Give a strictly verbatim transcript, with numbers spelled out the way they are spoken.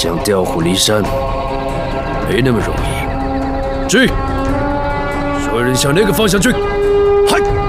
想调虎离山，没那么容易。去，所有人向那个方向去！嗨！